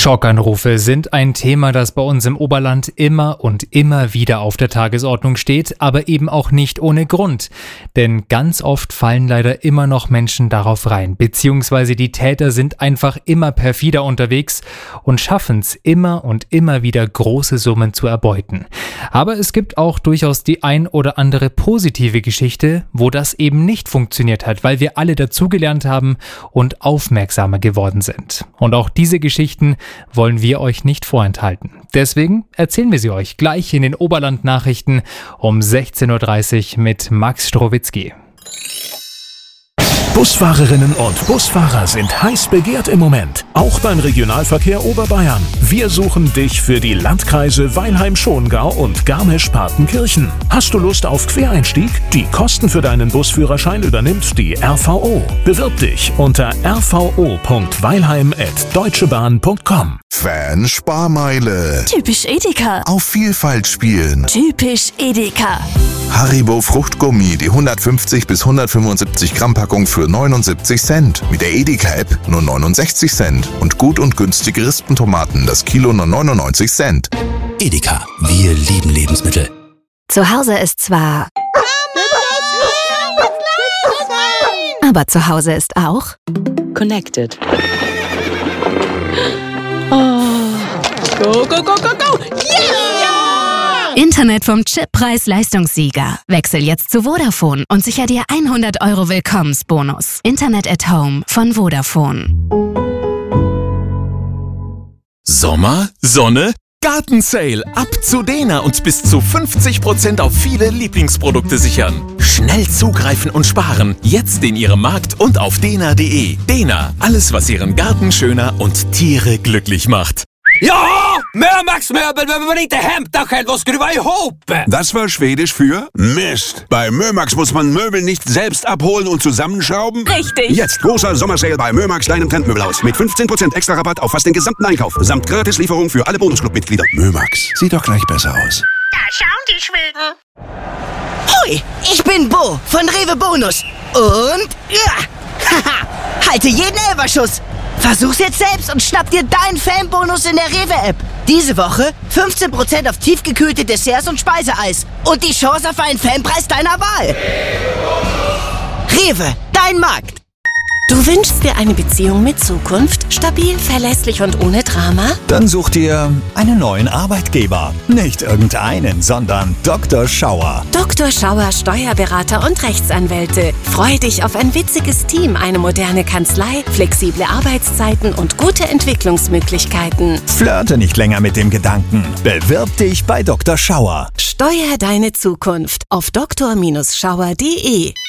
Schockanrufe sind ein Thema, das bei uns im Oberland immer und immer wieder auf der Tagesordnung steht, aber eben auch nicht ohne Grund. Denn ganz oft fallen leider immer noch Menschen darauf rein, beziehungsweise die Täter sind einfach immer perfider unterwegs und schaffen es immer und immer wieder große Summen zu erbeuten. Aber es gibt auch durchaus die ein oder andere positive Geschichte, wo das eben nicht funktioniert hat, weil wir alle dazugelernt haben und aufmerksamer geworden sind. Und auch diese Geschichten wollen wir euch nicht vorenthalten. Deswegen erzählen wir sie euch gleich in den Oberland-Nachrichten um 16.30 Uhr mit Max Strowitzki. Busfahrerinnen und Busfahrer sind heiß begehrt im Moment, auch beim Regionalverkehr Oberbayern. Wir suchen dich für die Landkreise Weilheim-Schongau und Garmisch-Partenkirchen. Hast du Lust auf Quereinstieg? Die Kosten für deinen Busführerschein übernimmt die RVO. Bewirb dich unter rvo.weilheim@deutschebahn.com. Fan-Sparmeile. Typisch Edeka. Auf Vielfalt spielen. Typisch Edeka. Haribo Fruchtgummi, die 150 bis 175 Gramm Packung für 79 Cent. Mit der Edeka-App nur 69 Cent. Und gut und günstige Rispentomaten, das Kilo nur 99 Cent. Edeka, wir lieben Lebensmittel. Zu Hause ist zwar... Aber zu Hause ist auch... Connected. Oh. Go, go, go, go, go! Yeah! Internet vom Chip-Preis-Leistungssieger. Wechsel jetzt zu Vodafone und sicher dir 100 € Willkommensbonus. Internet at Home von Vodafone. Sommer, Sonne, Gartensale. Ab zu Dena und bis zu 50% auf viele Lieblingsprodukte sichern. Schnell zugreifen und sparen. Jetzt in Ihrem Markt und auf dena.de. Dena, alles was Ihren Garten schöner und Tiere glücklich macht. Ja! Mömax-Möbel behöver man inte hämta själv och skruva ihop! Das war Schwedisch für Mist. Bei Mömax muss man Möbel nicht selbst abholen und zusammenschrauben? Richtig. Jetzt großer Sommersale bei Mömax, deinem Trendmöbelhaus. Mit 15% extra Rabatt auf fast den gesamten Einkauf. Samt Gratislieferung für alle Bonusclub-Mitglieder. Mömax, sieht doch gleich besser aus. Da schauen die Schweden. Hoi, ich bin Bo von Rewe Bonus. Und... ja! Haha! Halte jeden Elferschuss! Versuch's jetzt selbst und schnapp dir deinen Fanbonus in der Rewe-App. Diese Woche 15% auf tiefgekühlte Desserts und Speiseeis. Und die Chance auf einen Fanpreis deiner Wahl. Rewe, dein Markt. Du wünschst dir eine Beziehung mit Zukunft? Stabil, verlässlich und ohne Drama? Dann such dir einen neuen Arbeitgeber. Nicht irgendeinen, sondern Dr. Schauer. Dr. Schauer Steuerberater und Rechtsanwälte. Freu dich auf ein witziges Team, eine moderne Kanzlei, flexible Arbeitszeiten und gute Entwicklungsmöglichkeiten. Flirte nicht länger mit dem Gedanken. Bewirb dich bei Dr. Schauer. Steuer deine Zukunft auf dr-schauer.de.